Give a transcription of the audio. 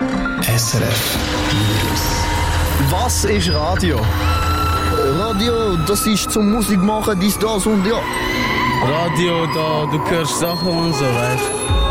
SRF Virus. Was ist Radio? Radio, das ist zum Musik machen, dies, das und ja. Radio, da, du hörst Sachen und so, weißt du.